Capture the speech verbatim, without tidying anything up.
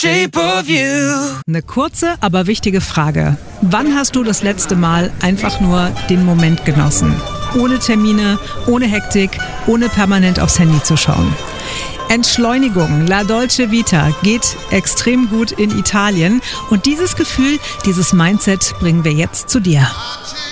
Shape of you. Eine kurze, aber wichtige Frage. Wann hast du das letzte Mal einfach nur den Moment genossen? Ohne Termine, ohne Hektik, ohne permanent aufs Handy zu schauen. Entschleunigung, La Dolce Vita, geht extrem gut in Italien. Und dieses Gefühl, dieses Mindset bringen wir jetzt zu dir.